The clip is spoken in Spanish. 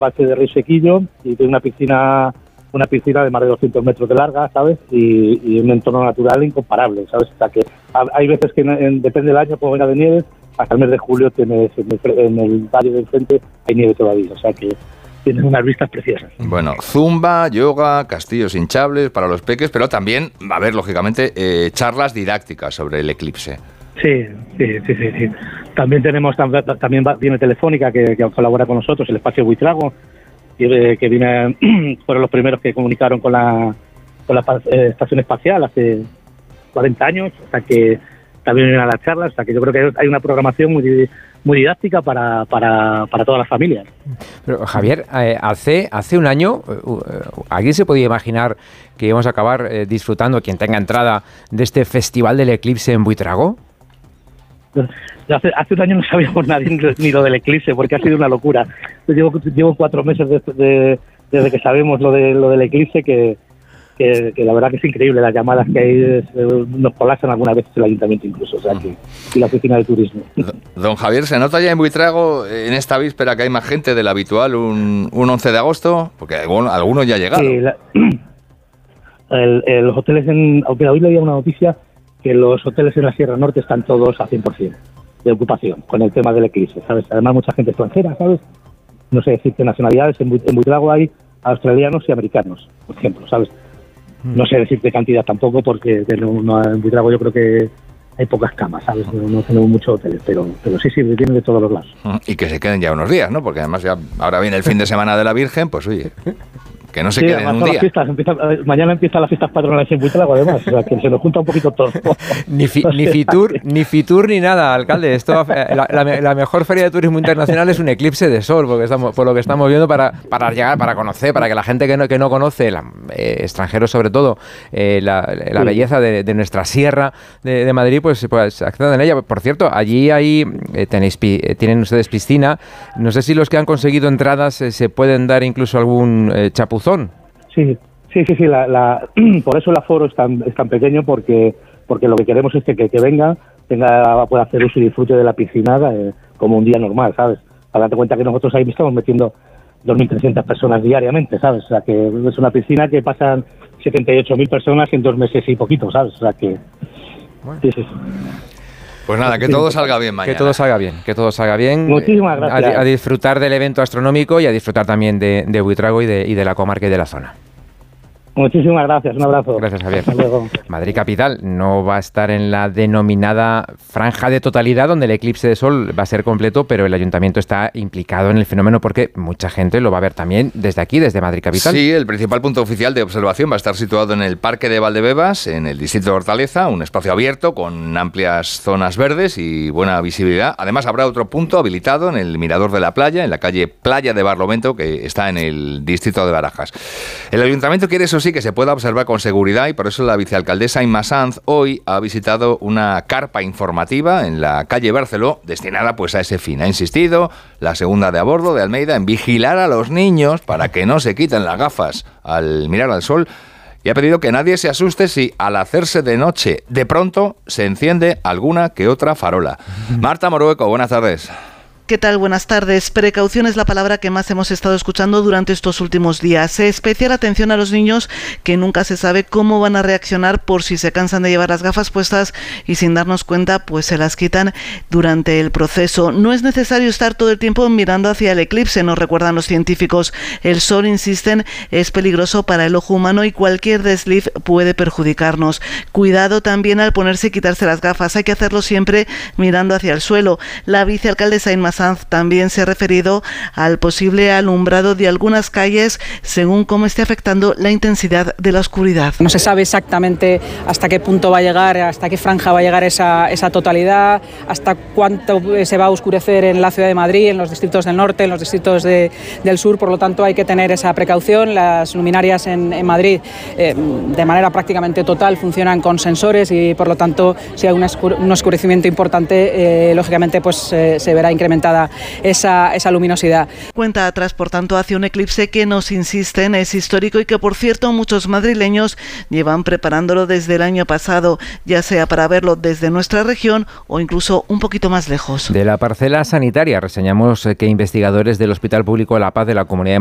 base de río sequillo y tiene una piscina de más de 200 metros de larga, ¿sabes? Y un entorno natural incomparable, ¿sabes? O sea que hay veces que depende del año, como venga de nieve, hasta el mes de julio tienes en el valle del frente hay nieve todavía, o sea que tienes unas vistas preciosas. Bueno, zumba, yoga, castillos hinchables para los peques, pero también va a haber, lógicamente, charlas didácticas sobre el eclipse. Sí. También tenemos, viene Telefónica, que colabora con nosotros, el espacio Buitrago, que fueron los primeros que comunicaron con la estación espacial hace 40 años, o sea que también vienen a las charlas, o sea que yo creo que hay una programación muy didáctica para todas las familias. Pero Javier, hace un año, ¿alguien se podía imaginar que íbamos a acabar disfrutando, quien tenga entrada, de este Festival del Eclipse en Buitrago? Hace un año no sabíamos nadie ni lo del eclipse, porque ha sido una locura. Llevo 4 meses desde que sabemos lo del eclipse, que la verdad que es increíble las llamadas que hay, nos colapsan algunas veces el ayuntamiento incluso, o sea que, y la oficina de turismo. Don Javier, ¿se nota ya en Buitrago en esta víspera que hay más gente de la habitual un 11 de agosto? Porque algunos ya llegaron. Sí, los hoteles, aunque hoy leía una noticia que los hoteles en la Sierra Norte están todos a 100% de ocupación con el tema del eclipse, ¿sabes? Además mucha gente extranjera, ¿sabes? No sé decirte nacionalidades, en Buitrago hay australianos y americanos, por ejemplo, ¿sabes? No sé decirte cantidad tampoco porque en Buitrago yo creo que hay pocas camas, ¿sabes? No tenemos muchos hoteles, pero sí, vienen de todos los lados. Y que se queden ya unos días, ¿no? Porque además ya ahora viene el fin de semana de la Virgen, pues oye, que no se queden un día. Mañana empiezan las fiestas patronales en Buitrago, además, o sea que se nos junta un poquito todo. Ni Fitur ni nada, alcalde. Esto la mejor feria de turismo internacional es un eclipse de sol, por lo que estamos viendo, para llegar, para conocer, para que la gente que no conoce, extranjeros sobre todo, la belleza de nuestra sierra de Madrid, pues accedan a ella. Por cierto, allí tienen ustedes piscina. No sé si los que han conseguido entradas se pueden dar incluso algún chapuzón. Sí, por eso el aforo es tan pequeño, porque lo que queremos es que venga, pueda hacer uso y disfrute de la piscina como un día normal, ¿sabes? Para darte cuenta que nosotros ahí estamos metiendo 2.300 personas diariamente, ¿sabes? O sea que es una piscina que pasan 78.000 personas en 2 meses y poquito, ¿sabes? O sea que... Bueno. Sí. Pues nada, que todo salga bien mañana. Que todo salga bien. Muchísimas gracias. A disfrutar del evento astronómico y a disfrutar también de Buitrago y de la comarca y de la zona. Muchísimas gracias, un abrazo. Gracias, Javier. Hasta luego. Madrid Capital no va a estar en la denominada franja de totalidad, donde el eclipse de sol va a ser completo, pero el ayuntamiento está implicado en el fenómeno porque mucha gente lo va a ver también desde aquí, desde Madrid Capital. Sí, el principal punto oficial de observación va a estar situado en el Parque de Valdebebas, en el distrito de Hortaleza, un espacio abierto con amplias zonas verdes y buena visibilidad. Además, habrá otro punto habilitado en el Mirador de la Playa, en la calle Playa de Barlovento, que está en el distrito de Barajas. El ayuntamiento quiere, eso sí, que se pueda observar con seguridad, y por eso la vicealcaldesa Inma Sanz hoy ha visitado una carpa informativa en la calle Barceló destinada pues a ese fin. Ha insistido la segunda de a bordo de Almeida en vigilar a los niños para que no se quiten las gafas al mirar al sol, y ha pedido que nadie se asuste si al hacerse de noche de pronto se enciende alguna que otra farola. Marta Morueco, buenas tardes. ¿Qué tal? Buenas tardes. Precaución es la palabra que más hemos estado escuchando durante estos últimos días. Especial atención a los niños, que nunca se sabe cómo van a reaccionar por si se cansan de llevar las gafas puestas y sin darnos cuenta pues se las quitan durante el proceso. No es necesario estar todo el tiempo mirando hacia el eclipse, nos recuerdan los científicos. El sol, insisten, es peligroso para el ojo humano y cualquier desliz puede perjudicarnos. Cuidado también al ponerse y quitarse las gafas. Hay que hacerlo siempre mirando hacia el suelo. La vicealcaldesa Inma Sanz también se ha referido al posible alumbrado de algunas calles según cómo esté afectando la intensidad de la oscuridad. No se sabe exactamente hasta qué punto va a llegar, hasta qué franja va a llegar esa totalidad, hasta cuánto se va a oscurecer en la ciudad de Madrid, en los distritos del norte, en los distritos del sur. Por lo tanto, hay que tener esa precaución. Las luminarias en Madrid, de manera prácticamente total, funcionan con sensores y, por lo tanto, si hay un oscurecimiento importante, lógicamente pues se verá incrementado aumentada esa luminosidad. Cuenta atrás, por tanto, hacia un eclipse que nos insisten es histórico y que, por cierto, muchos madrileños llevan preparándolo desde el año pasado, ya sea para verlo desde nuestra región o incluso un poquito más lejos. De la parcela sanitaria reseñamos que investigadores del Hospital Público La Paz de la Comunidad